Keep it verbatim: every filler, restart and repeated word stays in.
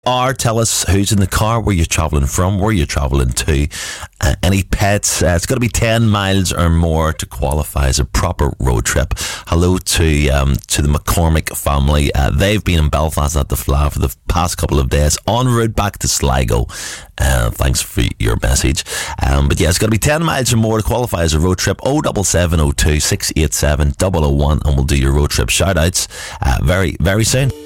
Or tell us who's in the car, where you're travelling from, where you're travelling to, uh, any pets. Uh, it's got to be ten miles or more to qualify as a proper road trip. Hello to um, to the McCormick family. Uh, they've been in Belfast at the Fla for the past couple of days, en route back to Sligo. Uh, thanks for your message. Um, but yeah, it's got to be ten miles or more to qualify as a road trip. oh seven seven oh two, six eight seven, double oh one, and we'll do your road trip shout outs uh, very, very soon.